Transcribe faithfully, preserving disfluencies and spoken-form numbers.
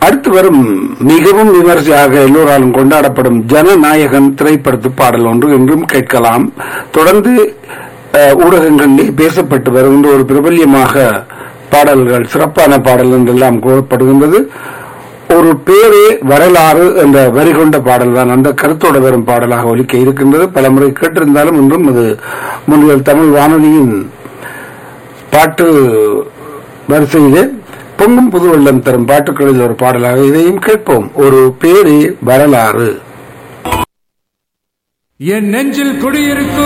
அடுத்து வரும் மிகவும் விமர்சையாக எல்லோராலும் கொண்டாடப்படும் ஜனநாயகன் திரைப்படத்து பாடல் ஒன்று என்றும் கேட்கலாம். தொடர்ந்து ஊடகங்களிலே பேசப்பட்டு வருகின்ற ஒரு பிரபல்யமாக பாடல்கள், சிறப்பான பாடல் என்றெல்லாம் கூறப்படுகின்றது. ஒரு பேரே வரலாறு என்ற வரி கொண்ட பாடல் தான் அந்த கருத்தோடு வரும் பாடலாக ஒலிக்க இருக்கின்றது. பலமுறை கேட்டிருந்தாலும் இன்றும் அது முன்னில் தமிழ் வானொலியின் பாட்டு வரிசையிலே பொங்கும் புது வெள்ளம் தரும் பாட்டுக்களில் ஒரு பாடலாக இதையும் கேட்போம். ஒரு பேரே வரலாறு. என் நெஞ்சில் குடியிருக்கும்